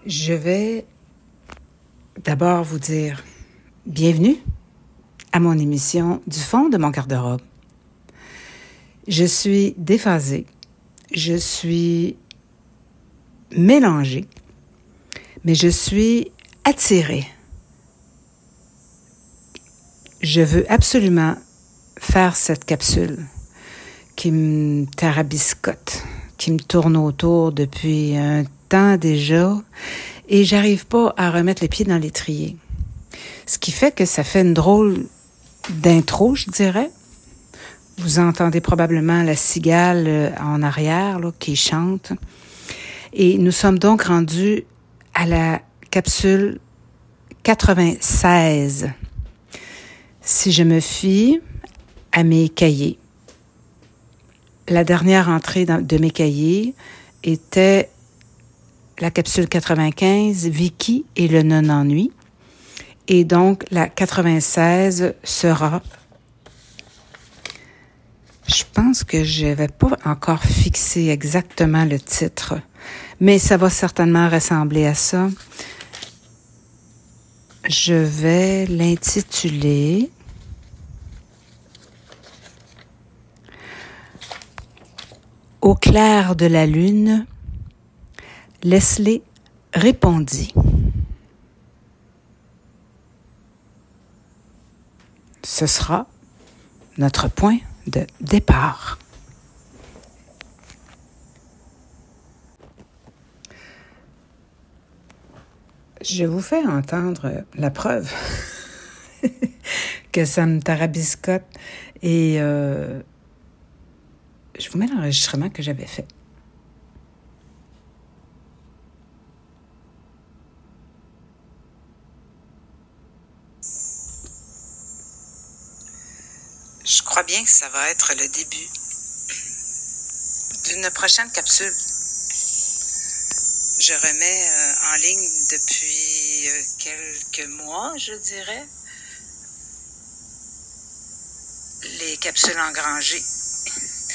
Je vais d'abord vous dire bienvenue à mon émission du fond de mon garde-robe. Je suis déphasée, je suis mélangée, mais je suis attirée. Je veux absolument faire cette capsule qui me tarabiscote, qui me tourne autour depuis un temps déjà et j'arrive pas à remettre les pieds dans l'étrier. Ce qui fait que ça fait une drôle d'intro, je dirais. Vous entendez probablement la cigale en arrière là, qui chante. Et nous sommes donc rendus à la capsule 96. Si je me fie à mes cahiers, la dernière entrée de mes cahiers était la capsule 95, Vicky et le non-ennui. Et donc, la 96 sera... Je pense que je n'avais pas encore fixé exactement le titre, mais ça va certainement ressembler à ça. Je vais l'intituler « Au clair de la lune », Leslie répondit. Ce sera notre point de départ. Je vous fais entendre la preuve que ça me tarabiscote et je vous mets l'enregistrement que j'avais fait. Je crois bien que ça va être le début d'une prochaine capsule. Je remets en ligne depuis quelques mois, je dirais, les capsules engrangées.